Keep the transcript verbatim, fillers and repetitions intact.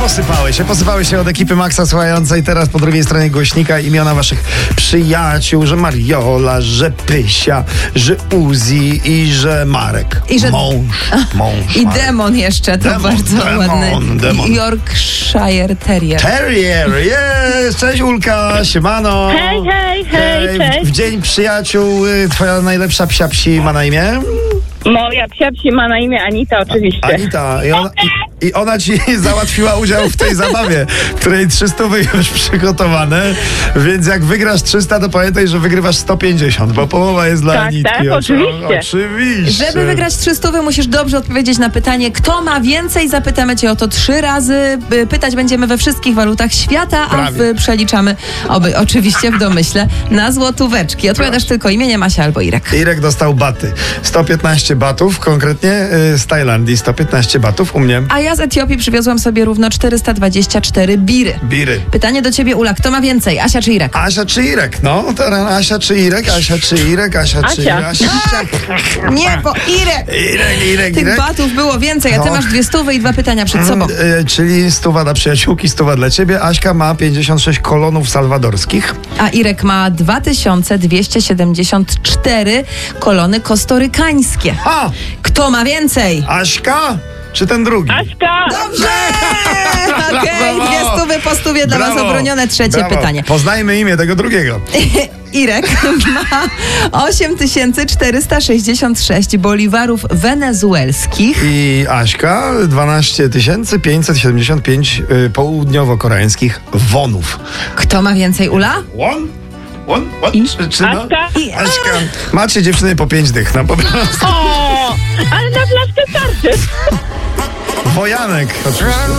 posypały się, posypały się od ekipy Maxa słuchającej teraz po drugiej stronie głośnika imiona waszych przyjaciół, że Mariola, że Pysia, że Uzi i że Marek. I że... Mąż, mąż. I Marek. Demon jeszcze, to Demon, bardzo demon, ładny. demon. Yorkshire Terrier. Terrier, jest! Cześć Ulka, siemano. Hej, hej, hej, cześć. W dzień przyjaciół y, twoja najlepsza psia psi ma na imię? Moja psia psi ma na imię Anita, oczywiście. Anita. I ona, i, i ona ci załatwiła udział w tej zabawie, której trzysta już przygotowane, więc jak wygrasz trzysta, to pamiętaj, że wygrywasz sto pięćdziesiąt, bo połowa jest dla Tak, Anitki. tak, oczywiście. Oczywiście. Żeby wygrać trzysta, musisz dobrze odpowiedzieć na pytanie, kto ma więcej. Zapytamy cię o to trzy razy. Pytać będziemy we wszystkich walutach świata, a Prawie. w, przeliczamy oby, oczywiście w domyśle na złotóweczki. Odpowiadasz tylko imieniem Asia albo Irek. Irek dostał baty. sto piętnaście batów, konkretnie y, z Tajlandii. sto piętnaście batów u mnie. A ja z Etiopii przywiozłam sobie równo czterysta dwadzieścia cztery biry. Biry. Pytanie do ciebie, Ula, kto ma więcej, Asia czy Irek? Asia czy Irek? No, teraz Asia czy Irek? Asia czy Irek? Asia czy Asia. Asia? Nie, bo Irek! Irek, Irek, Tych Irek. batów było więcej, a ty No. masz dwie stówy i dwa pytania przed sobą. Y, czyli stuwa dla przyjaciółki, stuwa dla ciebie. Aśka ma pięćdziesiąt sześć kolonów salwadorskich. A Irek ma dwa tysiące dwieście siedemdziesiąt cztery kolony kostorykańskie. A! Kto ma więcej? Aśka? Czy ten drugi? Aśka! Dobrze! Okej, Brawo! dwie stówy po stówie dla was Brawo! obronione. Trzecie Brawo. pytanie. Poznajmy imię tego drugiego. Irek ma osiem tysięcy czterysta sześćdziesiąt sześć boliwarów wenezuelskich. I Aśka dwanaście tysięcy pięćset siedemdziesiąt pięć y, południowo-koreańskich wonów. Kto ma więcej, Ula? Won? Won? Won? I- Czy, czy no? Aśka! I... Aśka. Macie dziewczyny po pięć dych, no po prostu. O, ale na flaszkę starczy. Wojanek oczywiście.